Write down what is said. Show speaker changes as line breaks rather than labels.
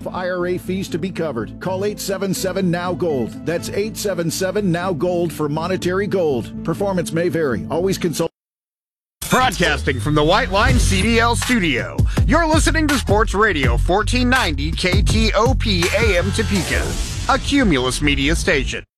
IRA fees to be covered. Call 877-NOW-GOLD. That's 877-NOW-GOLD for monetary gold. Performance may vary. Always consult.
Broadcasting from the White Line CDL studio, you're listening to Sports Radio 1490 KTOP AM Topeka, a Cumulus Media station.